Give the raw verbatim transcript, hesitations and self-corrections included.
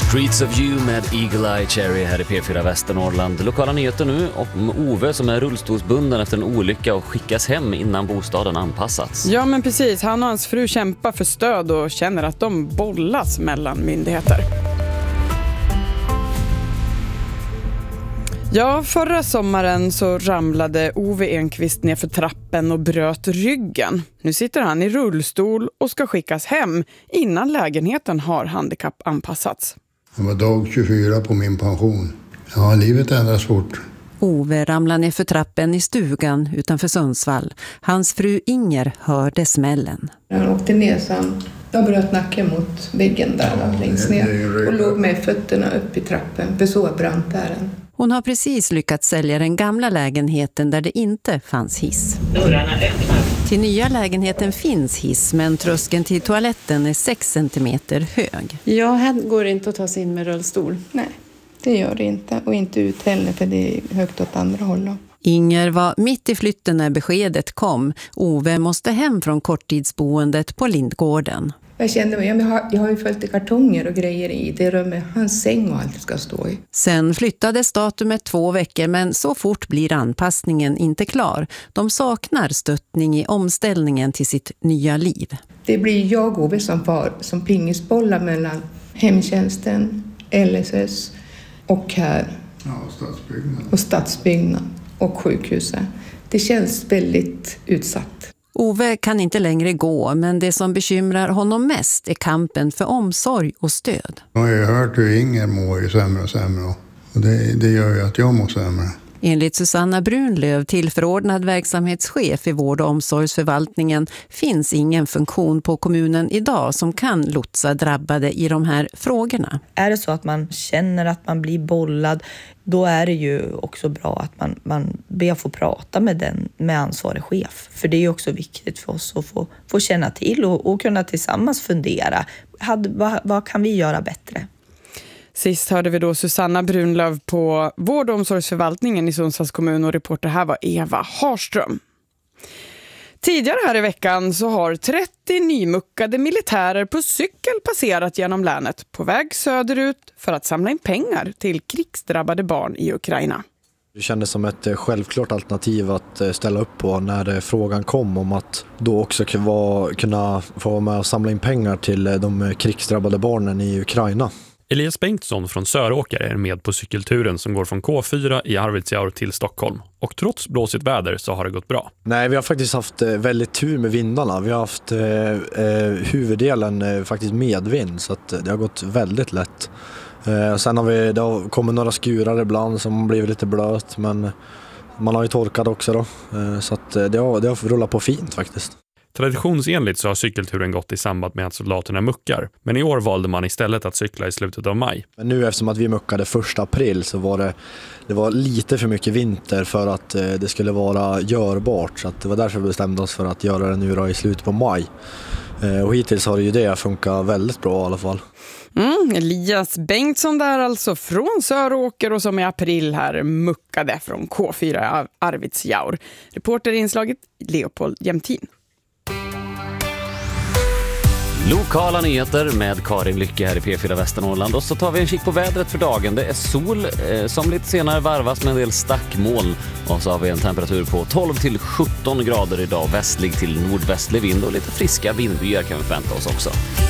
Streets of You med Eagle Eye Cherry här i P fyra Västernorrland. Lokala nyheter nu om Ove som är rullstolsbunden efter en olycka och skickas hem innan bostaden anpassats. Ja men precis, han och hans fru kämpar för stöd och känner att de bollas mellan myndigheter. Ja, förra sommaren så ramlade Ove Enqvist ner för trappen och bröt ryggen. Nu sitter han i rullstol och ska skickas hem innan lägenheten har handikappanpassats. Det var dag tjugofyra på min pension. Ja, livet ändras fort. Ove ramlade ner för trappen i stugan utanför Sundsvall. Hans fru Inger hörde smällen. Han åkte ner så han, jag bröt nacken mot väggen där ja, längst ner och låg med fötterna upp i trappen, för så brant där den. Hon har precis lyckats sälja den gamla lägenheten där det inte fanns hiss. Dörrarna öppnar. Till nya lägenheten finns hiss, men tröskeln till toaletten är sex centimeter hög. Ja, här går det inte att ta sig in med rullstol. Nej, det gör det inte. Och inte ut heller, för det är högt åt andra håll. Inger var mitt i flytten när beskedet kom. Ove måste hem från korttidsboendet på Lindgården. Jag kände mig, jag har, jag har ju följt i kartonger och grejer i det rummet hans säng och allt ska stå i. Sen flyttades datumet två veckor, men så fort blir anpassningen inte klar. De saknar stöttning i omställningen till sitt nya liv. Det blir jag och Ove som, far, som pingisbollar mellan hemtjänsten, L S S och här. Ja, och stadsbyggnad. Och stadsbyggnad och sjukhuset. Det känns väldigt utsatt. Ove kan inte längre gå, men det som bekymrar honom mest är kampen för omsorg och stöd. Jag har ju hört hur Inger mår ju sämre och sämre, och det, det gör ju att jag mår sämre. Enligt Susanna Brunlöv, tillförordnad verksamhetschef i vård- och omsorgsförvaltningen, finns ingen funktion på kommunen idag som kan lotsa drabbade i de här frågorna. Är det så att man känner att man blir bollad, då är det ju också bra att man, man ber få prata med den med ansvarig chef. För det är ju också viktigt för oss att få, få känna till och, och kunna tillsammans fundera. Hade, vad, vad kan vi göra bättre? Sist hörde vi då Susanna Brunlöv på vård- och omsorgsförvaltningen i Sundsvalls kommun, och reporter här var Eva Harström. Tidigare här i veckan så har trettio nymuckade militärer på cykel passerat genom länet på väg söderut för att samla in pengar till krigsdrabbade barn i Ukraina. Det kändes som ett självklart alternativ att ställa upp på när frågan kom om att då också kunna få vara med och samla in pengar till de krigsdrabbade barnen i Ukraina. Elias Bengtsson från Söråker är med på cykelturen som går från K fyra i Arvidsjaur till Stockholm. Och trots blåsigt väder så har det gått bra. Nej, vi har faktiskt haft väldigt tur med vindarna. Vi har haft eh, huvuddelen eh, faktiskt medvind, så att det har gått väldigt lätt. Eh, sen har vi, det har kommit några skurar ibland som har blivit lite blöt, men man har ju torkat också då. Eh, så att det har, det har rullat på fint faktiskt. Traditionsenligt så har cykelturen gått i samband med att soldaterna muckar. Men i år valde man istället att cykla i slutet av maj. Men nu eftersom att vi muckade första april så var det, det var lite för mycket vinter för att eh, det skulle vara görbart. Så att det var därför vi bestämde oss för att göra det nu då i slutet på maj. Eh, och hittills har det ju det funkat väldigt bra i alla fall. Mm, Elias Bengtsson där alltså från Söråker, och som i april här muckade från K fyra Arvidsjaur. Reporter i inslaget Leopold Jämtin. Lokala nyheter med Karin Lycke här i P fyra Västernorrland. Och så tar vi en kik på vädret för dagen. Det är sol eh, som lite senare varvas med en del stackmoln. Och så har vi en temperatur på tolv till sjutton grader idag. Västlig till nordvästlig vind och lite friska vindbyar kan vi förvänta oss också.